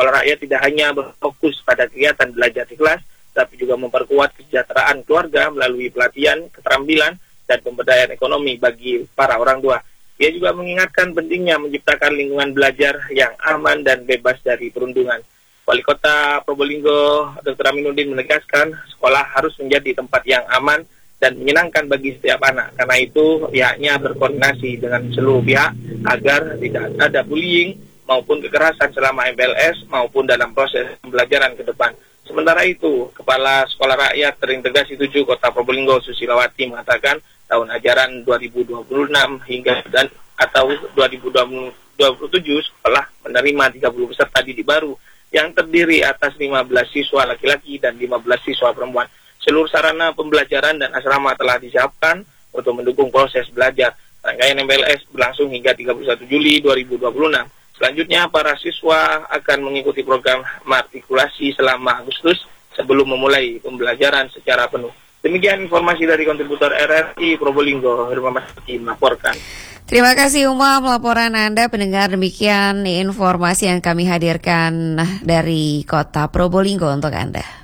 sekolah rakyat tidak hanya berfokus pada kegiatan belajar di kelas, tapi juga memperkuat kesejahteraan keluarga melalui pelatihan, keterampilan, dan pemberdayaan ekonomi bagi para orang tua. Ia juga mengingatkan pentingnya menciptakan lingkungan belajar yang aman dan bebas dari perundungan. Wali Kota Probolinggo, Dr. Aminuddin menegaskan, sekolah harus menjadi tempat yang aman dan menyenangkan bagi setiap anak. Karena itu, pihaknya berkoordinasi dengan seluruh pihak agar tidak ada bullying maupun kekerasan selama MPLS maupun dalam proses pembelajaran ke depan. Sementara itu, Kepala Sekolah Rakyat Terintegrasi 7 Kota Probolinggo, Susilawati, mengatakan tahun ajaran 2026 hingga atau 2027 sekolah menerima 30 peserta didik baru yang terdiri atas 15 siswa laki-laki dan 15 siswa perempuan. Seluruh sarana pembelajaran dan asrama telah disiapkan untuk mendukung proses belajar. Rangkaian MPLS berlangsung hingga 31 Juli 2026. Selanjutnya, para siswa akan mengikuti program matrikulasi selama Agustus sebelum memulai pembelajaran secara penuh. Demikian informasi dari kontributor RRI Probolinggo, Herma Masaki melaporkan. Terima kasih Umam laporan Anda. Pendengar, demikian informasi yang kami hadirkan dari Kota Probolinggo untuk Anda.